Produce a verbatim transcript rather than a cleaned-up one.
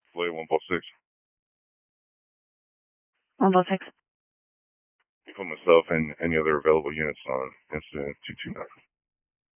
Play one ball six. one ball six. You put myself and any other available units on incident two two nine.